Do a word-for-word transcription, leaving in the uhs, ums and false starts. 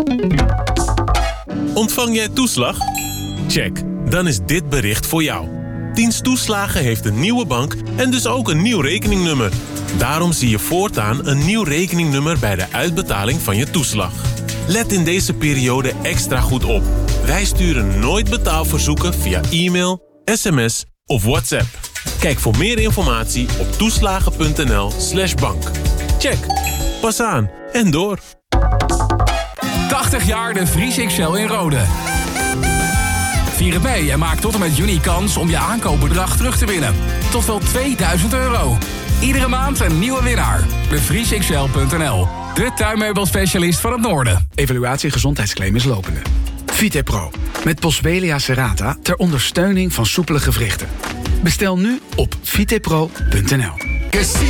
Ontvang jij toeslag? Check, dan is dit bericht voor jou. Dienst Toeslagen heeft een nieuwe bank en dus ook een nieuw rekeningnummer. Daarom zie je voortaan een nieuw rekeningnummer bij de uitbetaling van je toeslag. Let in deze periode extra goed op. Wij sturen nooit betaalverzoeken via e-mail, sms of WhatsApp. Kijk voor meer informatie op toeslagen.nl slash bank. Check. Pas aan en door. tachtig jaar de Vries X L in Rode. Vier het mee en maak tot en met juni kans om je aankoopbedrag terug te winnen. Tot wel tweeduizend euro. Iedere maand een nieuwe winnaar. de vries x l punt n l. De tuinmeubelspecialist van het Noorden. Evaluatie gezondheidsclaim is lopende. Vitepro. Met Boswellia serrata ter ondersteuning van soepele gewrichten. Bestel nu op vitepro punt n l.